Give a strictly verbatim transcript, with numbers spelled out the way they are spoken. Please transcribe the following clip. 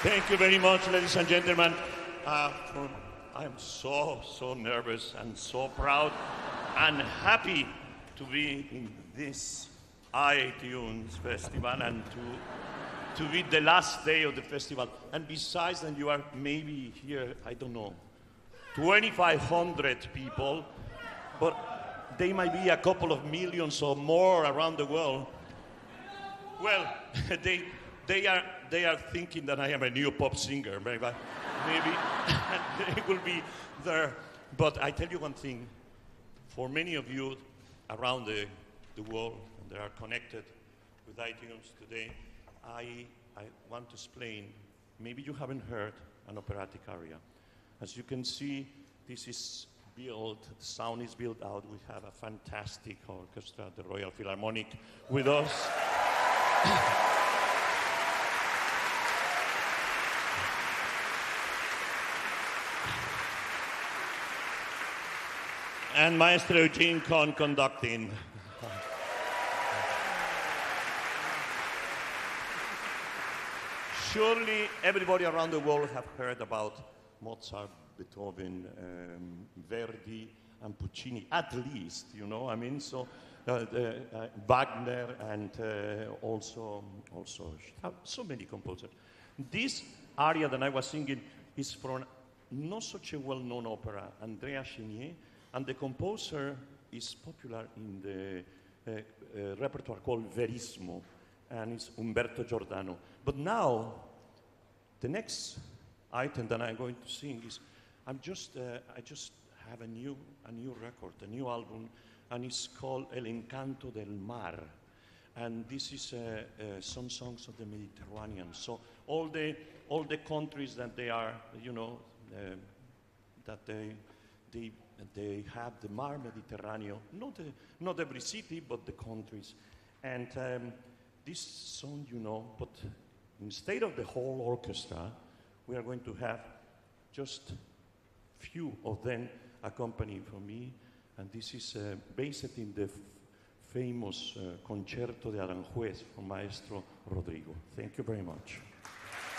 Thank you very much, ladies and gentlemen. Uh, for, I'm so, so nervous and so proud and happy to be in this iTunes Festival and to, to be the last day of the festival. And besides, and you are maybe here, I don't know, twenty-five hundred people, but they might be a couple of millions or more around the world. Well, they, they, are, they are thinking that I am a new pop singer, maybe, maybe they will be there. But I tell you one thing, for many of you around the, the world that are connected with iTunes today, I, I want to explain, maybe you haven't heard an operatic aria. As you can see, this is built, the sound is built out. We have a fantastic orchestra, the Royal Philharmonic, with us. And Maestro Eugene Kohn conducting. Surely everybody around the world have heard about Mozart, Beethoven, um, Verdi, and Puccini, at least, you know, I mean, so uh, the, uh, Wagner and uh, also, also so many composers. This aria that I was singing is from not such a well-known opera, Andrea Chenier, and the composer is popular in the uh, uh, repertoire called Verismo, and it's Umberto Giordano. But now, the next item that I'm going to sing is, I'm just, uh, I just have a new, a new record, a new album, and it's called El Encanto del Mar. And this is uh, uh, some songs of the Mediterranean. So all the, all the countries that they are, you know, uh, that they, they, they have the Mar Mediterranean, not, the, not every city, but the countries. And um, this song, you know, but instead of the whole orchestra, we are going to have just few of them accompanying for me, and this is uh, based in the f famous uh, Concerto de Aranjuez from Maestro Rodrigo. Thank you very much.